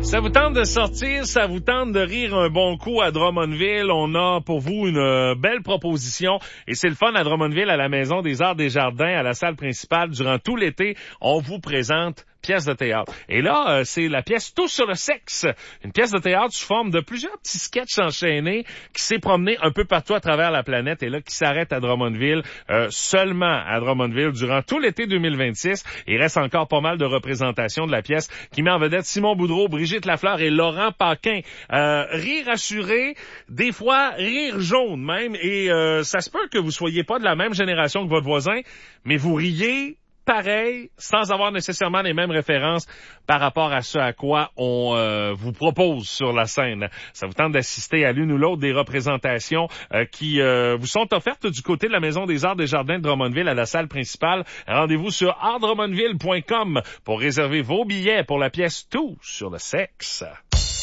Ça vous tente de sortir, ça vous tente de rire un bon coup à Drummondville, on a pour vous une belle proposition et c'est le fun à Drummondville, à la Maison des Arts des Jardins, à la salle principale. Durant tout l'été, on vous présente pièce de théâtre. Et là, c'est la pièce Tout sur le sexe. Une pièce de théâtre sous forme de plusieurs petits sketchs enchaînés qui s'est promené un peu partout à travers la planète et là, qui s'arrête à Drummondville, seulement à Drummondville durant tout l'été 2026. Il reste encore pas mal de représentations de la pièce qui met en vedette Simon Boudreau, Brigitte Lafleur et Laurent Paquin. Rire assuré, des fois rire jaune même, et ça se peut que vous soyez pas de la même génération que votre voisin, mais vous riez pareil, sans avoir nécessairement les mêmes références par rapport à ce à quoi on vous propose sur la scène. Ça vous tente d'assister à l'une ou l'autre des représentations qui vous sont offertes du côté de la Maison des Arts des Jardins de Drummondville à la salle principale. Rendez-vous sur artdrummondville.com pour réserver vos billets pour la pièce Tout sur le sexe.